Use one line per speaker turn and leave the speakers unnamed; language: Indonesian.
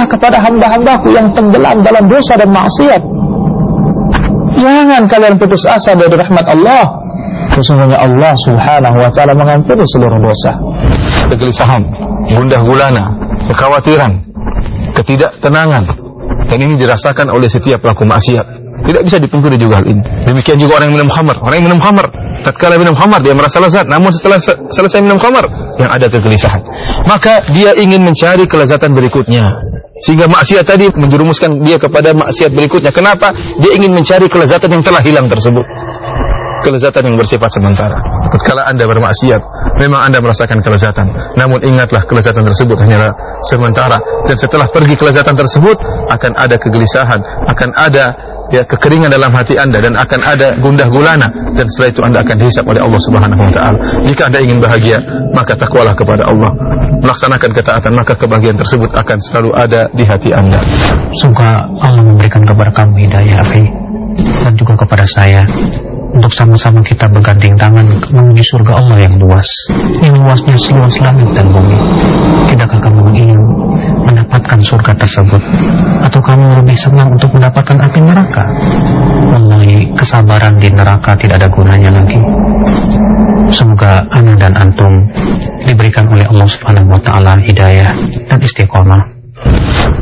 bersedekah kepada hamba-hambaku yang tenggelam dalam dosa dan maksiat. Jangan kalian putus asa dari rahmat Allah. Sesungguhnya Allah Subhanahu wa ta'ala mengampuni seluruh dosa.
Kegelisahan, gundah gulana, kekhawatiran, ketidaktenangan, dan ini dirasakan oleh setiap pelaku maksiat. Tidak bisa dipungkiri juga hal ini. Demikian juga orang yang minum khamar. Orang yang minum khamar, tatkala minum khamar dia merasa lezat, namun setelah selesai minum khamar yang ada kegelisahan. Maka dia ingin mencari kelezatan berikutnya. Sehingga maksiat tadi menjerumuskan dia kepada maksiat berikutnya. Kenapa? Dia ingin mencari kelezatan yang telah hilang tersebut. Kelezatan yang bersifat sementara. Tatkala Anda bermaksiat, memang Anda merasakan kelezatan. Namun ingatlah kelezatan tersebut hanyalah sementara. Dan setelah pergi kelezatan tersebut, akan ada kegelisahan, akan ada kekeringan dalam hati Anda, dan akan ada gundah gulana, dan setelah itu Anda akan dihisab oleh Allah Subhanahu wa ta'ala. Jika Anda ingin bahagia, maka takwalah kepada Allah, melaksanakan ketaatan, maka kebahagiaan tersebut akan selalu ada di hati Anda.
Semoga Allah memberikan kepada kamu hidayah, Akhi, dan juga kepada saya, untuk sama-sama kita bergandeng tangan menuju surga Allah yang luas, yang luasnya seluas langit dan bumi. Tidakkah kamu ingin mendapatkan surga tersebut, atau kamu lebih senang untuk mendapatkan api neraka? Wallahi, kesabaran di neraka tidak ada gunanya lagi. Semoga ana dan antum diberikan oleh Allah Subhanahu wa ta'ala hidayah dan istiqomah.